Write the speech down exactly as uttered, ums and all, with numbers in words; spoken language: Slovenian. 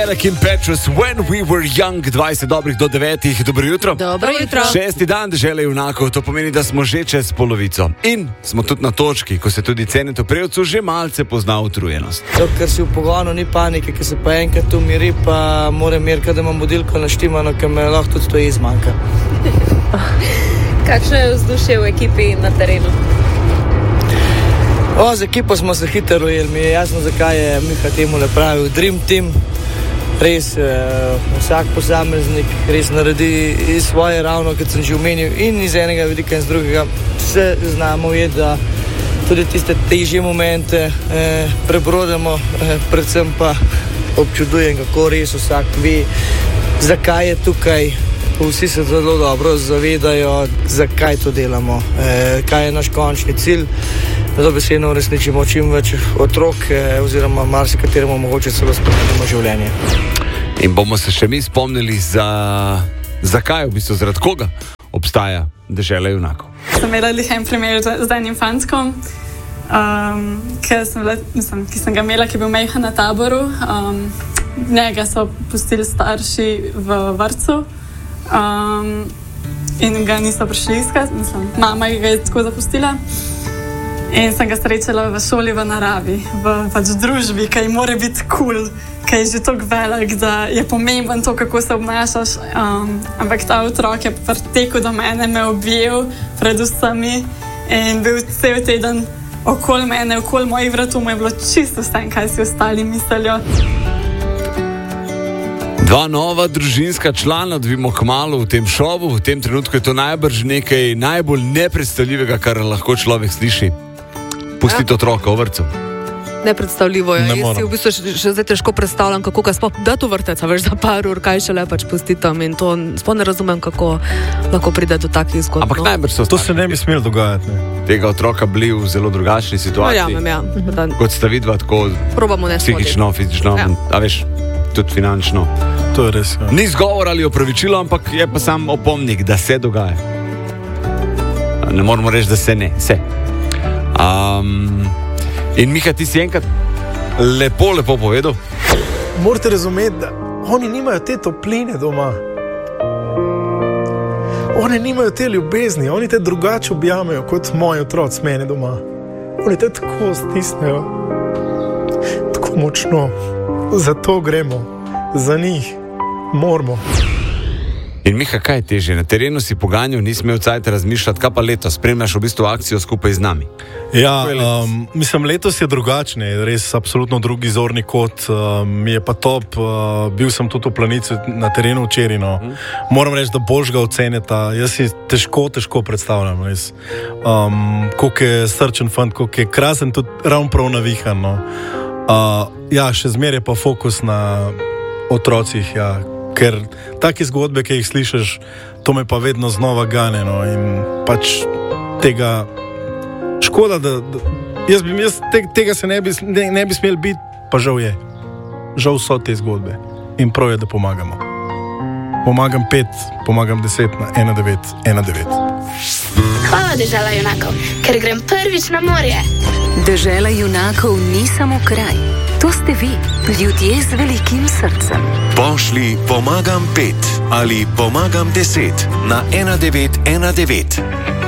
Kim Petras, When We Were Young, dvajset dobrih do devetih. Dobro jutro. Dobro jutro. Šesti dan dežele junakov, to pomeni, da smo že čez polovico. In smo tudi na točki, ko se tudi Cenetu Prevcu že malce pozna utrujenost. To, ker si v pogonu, ni panike, ker se pa enkrat umiri, pa moram merkati, da imam budilko naštimano, ker me lahko tudi to izmanjka. Kakšno je vzdušje v ekipi in na terenu? O, z ekipo smo se hitro ujeli, mi je jasno, zakaj je Miha temu napravil Dream Team. Res, eh, vsak posameznik res naredi svoje, ravno kot sem že omenil, in iz enega vidika in z drugega se znamo ujeti, da tudi tiste težje momente eh, prebrodemo, eh, predvsem pa občudujem, kako res vsak ve, zakaj je tukaj. Vsi se zelo dobro zavedajo, zakaj to delamo, eh, kaj je naš končni cilj, da dobesedno uresničimo čim več otrok eh, oziroma marsikateremu mogoče celo spremenimo življenje. In bomo se še mi spomnili, za, zakaj, v bistvu zaradi koga obstaja dežela junakov. Sem imela en primer z enim fantskom, um, ki, sem bila, mislim, ki sem ga imela, ki je bil majhen na taboru. Um, njega so pustili starši v vrtcu. Um, in ga niso prišli iskati, mislim, mama ga je tako zapustila. In sem ga srečala v šoli v naravi, v pač družbi, ki mora biti kul, cool, ki je že tako velik, da je pomemben to, kako se obnašaš. Um, ampak ta otrok je pritekel do mene, me objel pred vsemi in bil cel teden okoli mene, okoli mojih vratov, mu je bilo čisto vse, kaj si ostali mislijo. Dva nova družinska člana dobimo kmalu v tem šovu. V tem trenutku je to najbrž nekaj najbolj nepredstavljivega, kar lahko človek sliši. Pustiti ja. otroka v vrtcu. Nepredstavljivo je. Ne Jaz si v bistvu še, še zdaj težko predstavljam, kako ga sploh da to vrteca, veš, za par ur, kaj še le pač pustiti tam. In to sploh ne razumem, kako lahko pride do takih zgodb. Ampak no? najbrž so To se ne bi smelo dogajati. Ne? tega otroka bili v zelo drugačni situaciji. No, ja, ja. Kot sta vidva, tako psihično, fizično, ja. a veš, tudi finančno. To je res. Ja. Ni zgovor ali opravičilo, ampak je pa sam opomnik, da se dogaja. Ne moramo reči, da se ne. Se. Um, in Miha, ti si enkrat lepo, lepo povedal. Morate razumeti, da oni nimajo te topline doma. Oni nimajo te ljubezni, oni te drugače objamejo kot moji otroci mene doma. Oni te tako stisnejo, tako močno. Zato gremo, za njih moramo. In Miha, kaj je težje? Na terenu si poganjal, nisi imel cajt razmišljati, kaj pa letos? Spremljaš v bistvu akcijo skupaj z nami. Ja, um, mislim, letos je drugačne, res absolutno drugi zorni kot, um, je pa top. Uh, bil sem tudi v Planici na terenu včeraj. No. Hmm. Moram reči, da boš ga oceneta. Jaz si težko, težko predstavljam. Res. Um, koliko je srčen fant, koliko je krasen, tudi ravno prav navihan. No. Uh, ja, še zmeraj je pa fokus na otrocih, ja. Ker take zgodbe, ki jih slišiš, to me pa vedno znova gane, no, in pač tega škoda, da, da jaz bi, jaz te, tega se ne bi, ne, ne bi smel biti, pa žal je. Žal so te zgodbe in prav je, da pomagamo. Pomagam pet, pomagam deset na ena devet ena devet. Hvala, dežela junakov, ker grem prvič na morje. Dežela junakov ni samo kraj. To ste vi, ljudje z velikim srcem. Pošli pomagam pet ali pomagam deset na ena devet ena devet.